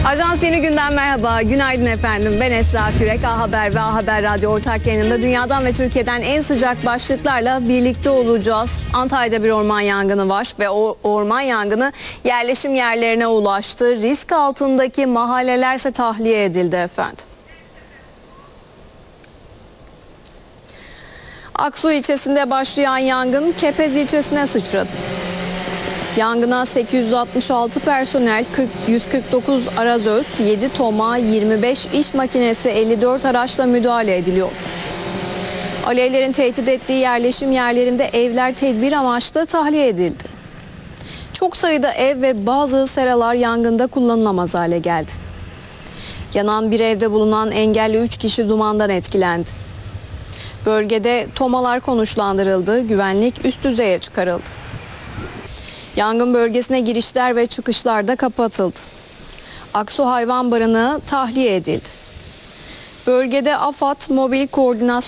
Ajans Yeni Günden merhaba, günaydın efendim. Ben Esra Kürek, A Haber ve A Haber Radyo ortak yayınında dünyadan ve Türkiye'den en sıcak başlıklarla birlikte olacağız. Antalya'da bir orman yangını var ve o orman yangını yerleşim yerlerine ulaştı. Risk altındaki mahallelerse tahliye edildi efendim. Aksu ilçesinde başlayan yangın Kepez ilçesine sıçradı. Yangına 866 personel, 149 arazöz, 7 toma, 25 iş makinesi, 54 araçla müdahale ediliyor. Alevlerin tehdit ettiği yerleşim yerlerinde evler tedbir amaçlı tahliye edildi. Çok sayıda ev ve bazı seralar yangında kullanılamaz hale geldi. Yanan bir evde bulunan engelli 3 kişi dumandan etkilendi. Bölgede tomalar konuşlandırıldı, güvenlik üst düzeye çıkarıldı. Yangın bölgesine girişler ve çıkışlar da kapatıldı. Aksu hayvan barınağı tahliye edildi. Bölgede AFAD Mobil Koordinasyon